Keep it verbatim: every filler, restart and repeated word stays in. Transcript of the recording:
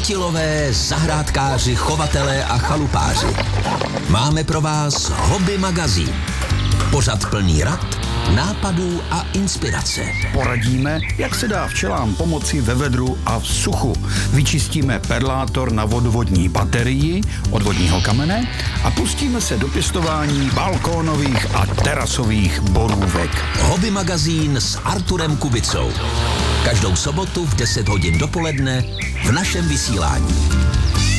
chytilové, zahrádkáři, chovatelé a chalupáři. Máme pro vás Hobby magazín. Pořad plný rad, nápadů a inspirace. Poradíme, jak se dá včelám pomoci ve vedru a v suchu. Vyčistíme perlátor na vodovodní baterii od vodního kamene a pustíme se do pěstování balkónových a terasových borůvek. Hobby magazín s Arturem Kubicou. Každou sobotu v deset hodin dopoledne v našem vysílání.